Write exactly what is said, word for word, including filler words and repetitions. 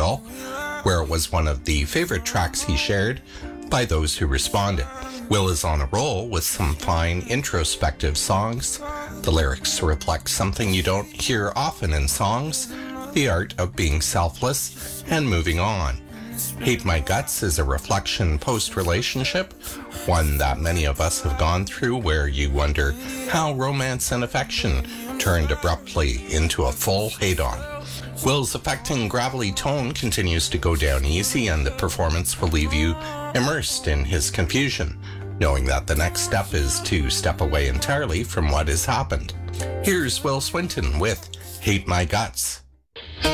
Will, where it was one of the favorite tracks he shared by those who responded. Will is on a roll with some fine introspective songs. The lyrics reflect something you don't hear often in songs, the art of being selfless and moving on. Hate My Guts is a reflection post-relationship, one that many of us have gone through, where you wonder how romance and affection turned abruptly into a full hate-on. Will's affecting gravelly tone continues to go down easy, and the performance will leave you immersed in his confusion, knowing that the next step is to step away entirely from what has happened. Here's Will Swinton with Hate My Guts.